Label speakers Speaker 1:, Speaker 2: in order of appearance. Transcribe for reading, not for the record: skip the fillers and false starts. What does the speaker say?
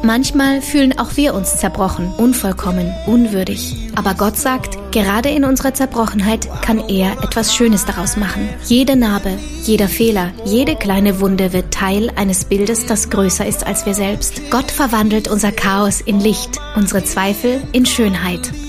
Speaker 1: Manchmal fühlen auch wir uns zerbrochen, unvollkommen, unwürdig. Aber Gott sagt, gerade in unserer Zerbrochenheit kann er etwas Schönes daraus machen. Jede Narbe, jeder Fehler, jede kleine Wunde wird Teil eines Bildes, das größer ist als wir selbst. Gott verwandelt unser Chaos in Licht, unsere Zweifel in Schönheit.